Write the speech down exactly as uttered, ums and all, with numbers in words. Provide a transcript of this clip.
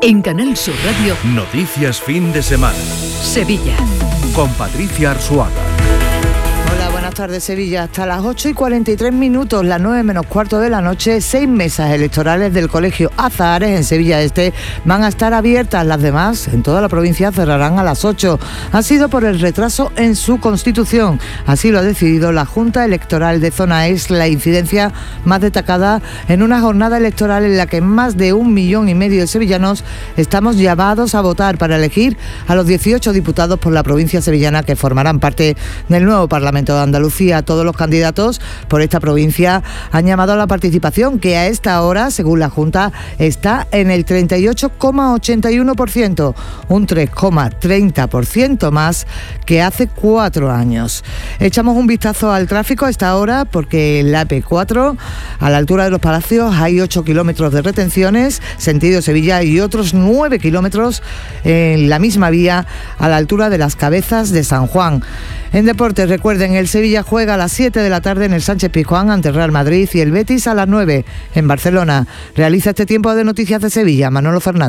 En Canal Sur Radio, Noticias fin de semana. Sevilla. Con Patricia Arzuaga. Hola, buenas tardes Sevilla. Hasta las ocho y cuarenta y tres minutos, las nueve menos cuarto de la noche, seis mesas electorales del Colegio Azahares en Sevilla Este van a estar abiertas. Las demás, en toda la provincia, cerrarán a las ocho. Ha sido por el retraso en su constitución. Así lo ha decidido la Junta Electoral de Zona Es, la incidencia más destacada en una jornada electoral en la que más de un millón y medio de sevillanos estamos llamados a votar para elegir a los dieciocho diputados por la provincia sevillana que formarán parte del nuevo Parlamento de Andalucía. Todos los candidatos por esta provincia han llamado a la participación, que a esta hora, según la Junta, está en el treinta y ocho coma ochenta y uno por ciento, un tres coma treinta por ciento más que hace cuatro años. Echamos un vistazo al tráfico a esta hora, porque en la A P cuatro, a la altura de los Palacios, hay ocho kilómetros de retenciones, sentido Sevilla, y otros nueve kilómetros en la misma vía a la altura de las Cabezas de San Juan. En deportes, recuerden, el Sevilla juega a las siete de la tarde en el Sánchez Pizjuán ante Real Madrid y el Betis a las nueve en Barcelona. Realiza este tiempo de Noticias de Sevilla Manolo Fernández.